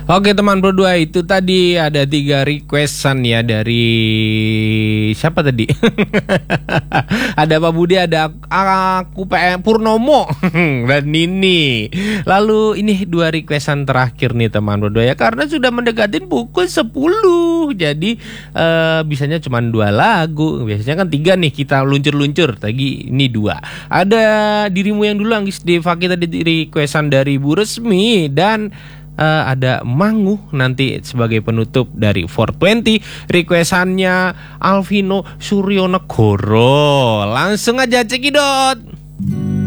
Oke teman berdua, itu tadi ada 3 requestan ya dari siapa tadi? Ada Pak Budi, ada aku PM Purnomo dan Nini. Lalu ini 2 requestan terakhir nih teman berdua ya, karena sudah mendekatin pukul 10. Jadi bisanya cuma 2 lagu. Biasanya kan 3 nih kita luncur-luncur. Tadi ini 2. Ada Dirimu Yang Dulu Anggis Devaki tadi requestan dari Bu Resmi, dan ada Mangu nanti sebagai penutup dari 420 requestannya Alvino Suryonegoro. Langsung aja cekidot.